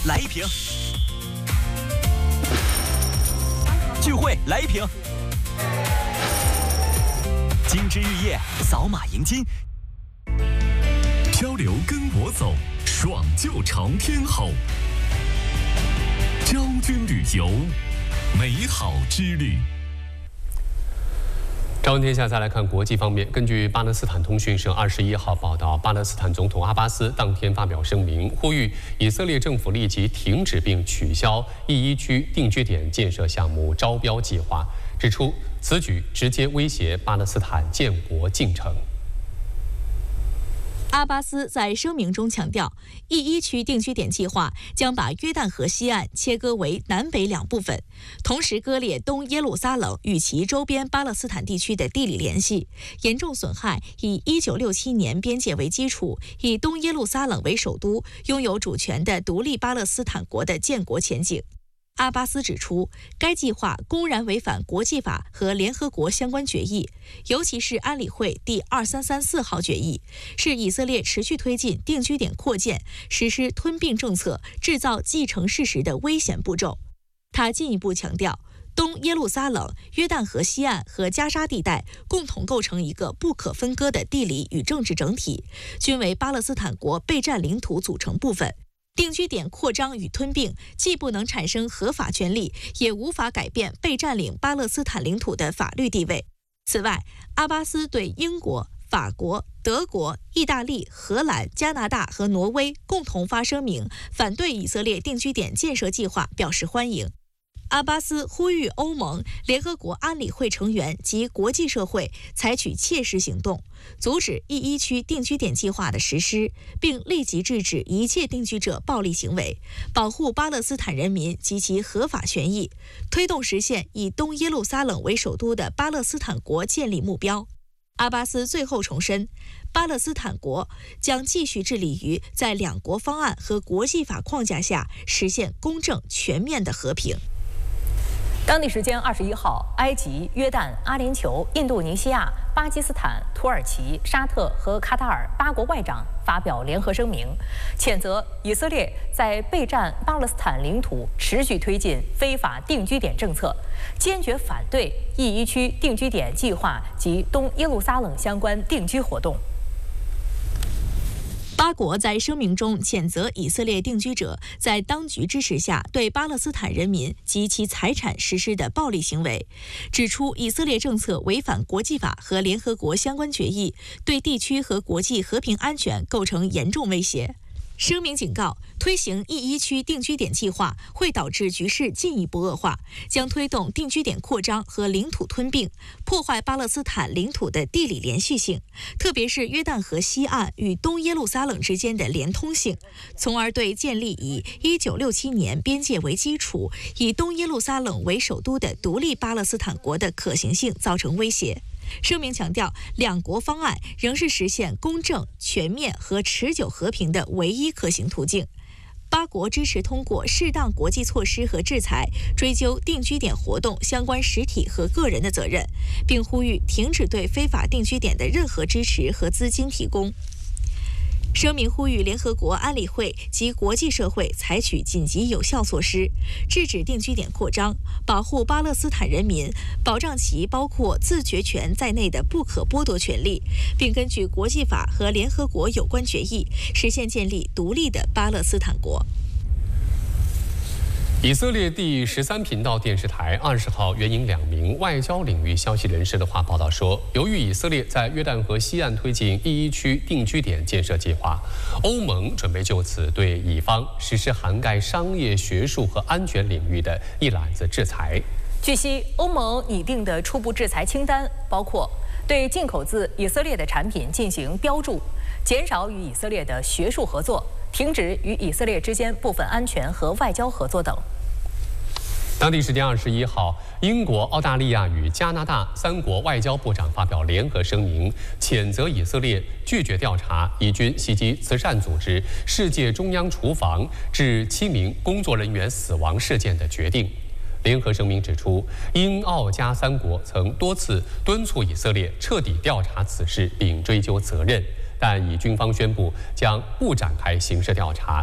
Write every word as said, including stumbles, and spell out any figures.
来一瓶；聚会来一瓶；金枝玉叶，扫码迎金。 漂流跟我走，爽就朝天吼。昭君旅游，美好之旅。 朝闻天下，再来看国际方面。根据巴勒斯坦通讯社二十一号报道，巴勒斯坦总统阿巴斯当天发表声明，呼吁以色列政府立即停止并取消第一区定居点建设项目招标计划，指出此举直接威胁巴勒斯坦建国进程。 阿巴斯在声明中强调，一一区定居点计划将把约旦河西岸切割为南北两部分，同时割裂东耶路撒冷与其周边巴勒斯坦地区的地理联系，严重损害以一九六七年边界为基础、以东耶路撒冷为首都、拥有主权的独立巴勒斯坦国的建国前景。阿巴斯指出，该计划公然违反国际法和联合国相关决议，尤其是安理会第二三三四号决议，是以色列持续推进定居点扩建、实施吞并政策、制造既成事实的危险步骤。他进一步强调，东耶路撒冷、约旦河西岸和加沙地带共同构成一个不可分割的地理与政治整体，均为巴勒斯坦国被占领土组成部分。定居点扩张与吞并既不能产生合法权利，也无法改变被占领巴勒斯坦领土的法律地位。此外，阿巴斯对英国、法国、德国、意大利、荷兰、加拿大和挪威共同发声明，反对以色列定居点建设计划表示欢迎。阿巴斯呼吁欧盟、联合国安理会成员及国际社会采取切实行动，阻止一一区定居点计划的实施，并立即制止一切定居者暴力行为，保护巴勒斯坦人民及其合法权益，推动实现以东耶路撒冷为首都的巴勒斯坦国建立目标。阿巴斯最后重申，巴勒斯坦国将继续致力于在两国方案和国际法框架下实现公正全面的和平。 当地时间二十一号，埃及、约旦、阿联酋、印度尼西亚、巴基斯坦、土耳其、沙特和卡塔尔八国外长发表联合声明，谴责以色列在备战巴勒斯坦领土持续推进非法定居点政策，坚决反对一一区定居点计划及东耶路撒冷相关定居活动。 八国在声明中谴责以色列定居者在当局支持下对巴勒斯坦人民及其财产实施的暴力行为，指出以色列政策违反国际法和联合国相关决议，对地区和国际和平安全构成严重威胁。声明警告，推行一一区定居点计划会导致局势进一步恶化，将推动定居点扩张和领土吞并，破坏巴勒斯坦领土的地理连续性，特别是约旦河西岸与东耶路撒冷之间的连通性，从而对建立以一九六七年边界为基础、以东耶路撒冷为首都的独立巴勒斯坦国的可行性造成威胁。声明强调，两国方案仍是实现公正、全面和持久和平的唯一可行途径。八国支持通过适当国际措施和制裁，追究定居点活动相关实体和个人的责任，并呼吁停止对非法定居点的任何支持和资金提供。声明呼吁联合国安理会及国际社会采取紧急有效措施，制止定居点扩张，保护巴勒斯坦人民，保障其包括自决权在内的不可剥夺权利，并根据国际法和联合国有关决议，实现建立独立的巴勒斯坦国。 以色列第十三频道电视台二十号援引两名外交领域消息人士的话报道说，由于以色列在约旦河西岸推进一一区定居点建设计划，欧盟准备就此对以方实施涵盖商业、学术和安全领域的一揽子制裁。 据悉，欧盟拟定的初步制裁清单包括对进口自以色列的产品进行标注，减少与以色列的学术合作，停止与以色列之间部分安全和外交合作等。 当地时间二十一号，英国、澳大利亚与加拿大三国外交部长发表联合声明，谴责以色列拒绝调查以军袭击慈善组织世界中央厨房致七名工作人员死亡事件的决定。联合声明指出，英、澳、加三国曾多次敦促以色列彻底调查此事并追究责任，但以军方宣布将不展开刑事调查。